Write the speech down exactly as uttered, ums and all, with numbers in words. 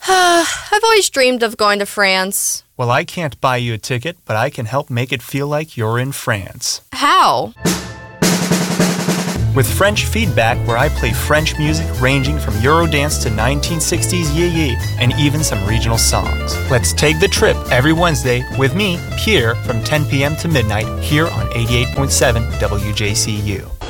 I've always dreamed of going to France. Well, I can't buy you a ticket, but I can help make it feel like you're in France. How? With French Feedback, where I play French music ranging from Eurodance to nineteen sixties yee-yee, and even some regional songs. Let's take the trip every Wednesday with me, Pierre, from ten p.m. to midnight here on eighty-eight point seven W J C U.